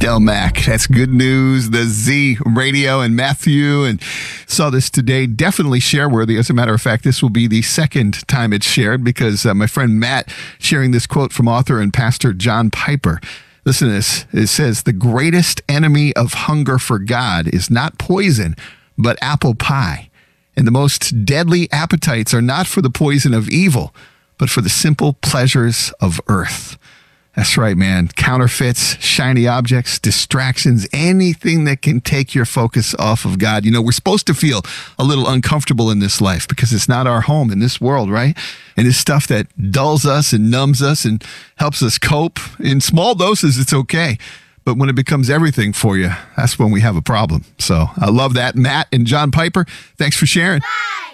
Del Mac. That's Good News, the Z Radio, and Matthew, and saw this today. Definitely share worthy. As a matter of fact, this will be the second time it's shared because my friend Matt sharing this quote from author and pastor John Piper. Listen to this. It says, "The greatest enemy of hunger for God is not poison, but apple pie. And the most deadly appetites are not for the poison of evil, but for the simple pleasures of earth." That's right, man. Counterfeits, shiny objects, distractions, anything that can take your focus off of God. You know, we're supposed to feel a little uncomfortable in this life because it's not our home in this world, right? And it's stuff that dulls us and numbs us and helps us cope. In small doses, it's okay. But when it becomes everything for you, that's when we have a problem. So I love that. Matt and John Piper, thanks for sharing. Bye.